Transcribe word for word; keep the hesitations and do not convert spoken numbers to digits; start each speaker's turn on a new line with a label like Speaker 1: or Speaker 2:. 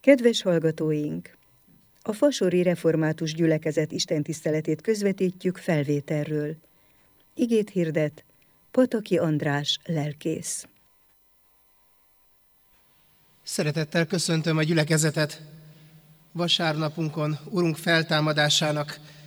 Speaker 1: Kedves hallgatóink! A Fasori Református Gyülekezet istentiszteletét közvetítjük felvételről. Igét hirdet Pataki András lelkész.
Speaker 2: Szeretettel köszöntöm a gyülekezetet vasárnapunkon, Urunk feltámadásának